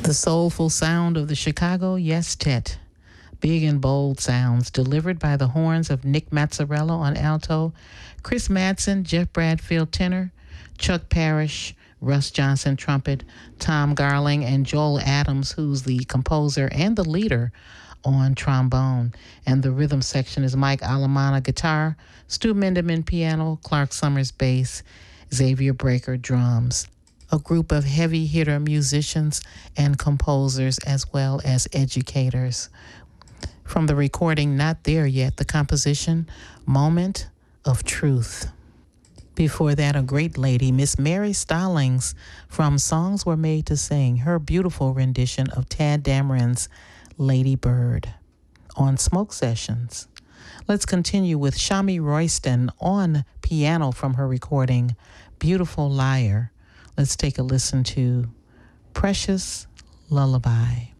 The soulful sound of the Chicago Yes-Tet. Big and bold sounds delivered by the horns of Nick Mazzarello on alto, Chris Madsen, Jeff Bradfield tenor, Chuck Parrish, Russ Johnson trumpet, Tom Garling, and Joel Adams, who's the composer and the leader, on trombone. And the rhythm section is Mike Alamana guitar, Stu Minderman piano, Clark Summers bass, Xavier Breaker drums. A group of heavy hitter musicians and composers as well as educators. From the recording Not There Yet, the composition Moment of Truth. Before that, a great lady, Miss Mary Stallings from Songs Were Made to Sing, her beautiful rendition of Tad Dameron's Lady Bird on Smoke Sessions. Let's continue with Shami Royston on piano from her recording Beautiful Liar. Let's take a listen to Precious Lullaby.